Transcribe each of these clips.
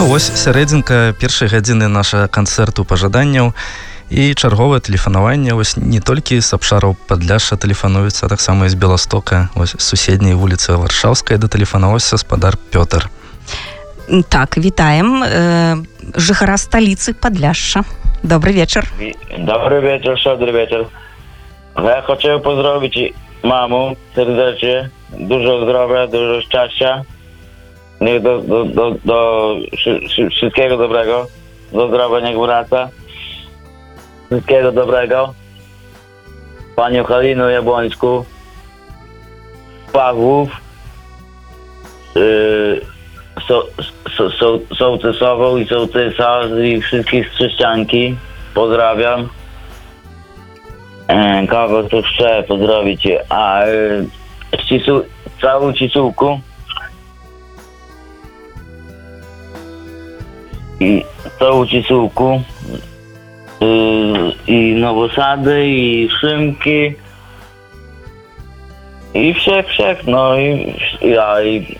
Ну вось сярэдзінка першай гадзіны наша канцэрту пажаданняў і чарговае тэлефанаванне вось не толькі з абшараў Падляшша тэлефануецца, а таксама з Беластока, вось з суседняй вуліцы Варшаўскай датэлефанаваўся гаспадар Пётр. Так, вітаем жыхара сталіцы Падляшша. Добрый вечер. Добрый вечер, щедрый вечер. Я хочу поздравить маму сердечно, dużo zdrowia, dużo szczęścia. Niech do wszystkiego dobrego. Do zdrowia niech wraca. Wszystkiego dobrego. Panią Halinu Jabłońsku, Pawłów, sołtysową i sołtysa i wszystkich z Trzyścianki. Pozdrawiam. Kogo tu jeszcze pozdrowić? A całą Cisółku i całą Cisółku i Nowosady i Szymki i wszech, no i ja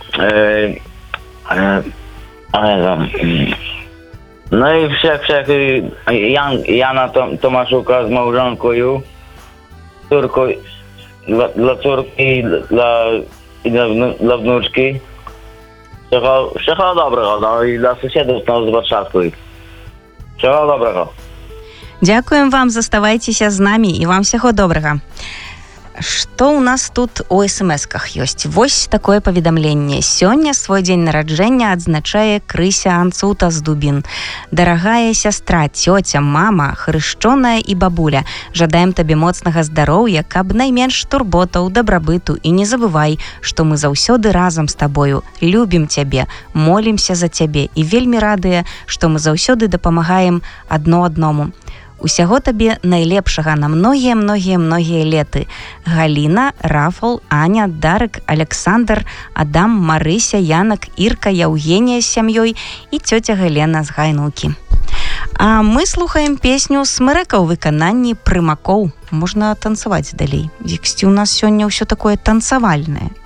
no i wszech Jana Tomaszuka z małżonką córką dla córki dla wnuczki. Всего доброго, no i dla sąsiadów z Warszawskiej. Всего доброго. Дзякуем вам, заставайцеся з намі і вам всяго добрага. Што ў нас тут у смс-ках ёсць? Вось такое паведамленне. Сёння свой дзень нараджэння адзначае Крыся Анцута з Дубін. Дарагая сястра, цёця, мама, хрышчоная і бабуля, жадаем табе моцнага здароўя, каб найменш турботаў, дабрабыту, і не забывай, што мы заўсёды разам з табою, любім цябе, молімся за цябе і вельмі радыя, што мы заўсёды дапамагаем адно адному. Усяго табе найлепшага на многія леты. Галіна, Рафал, Аня, Дарык, Александр, Адам, Марыся, Янак, Ірка, Яўгенія з сям'ёй і цёця Галена з Гайнукі. А мы слухаем песню Смырэка ў выкананні Прымакоў. Можна танцаваць далей. Вексці у нас сёння ўсё такое танцавальнае.